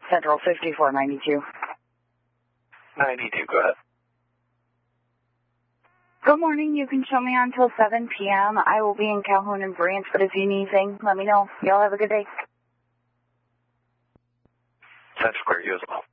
Central 5492. 92, go ahead. Good morning. You can show me until 7 p.m. I will be in Calhoun and Branch, but if you need anything, let me know. Y'all have a good day. Central Square, you as well.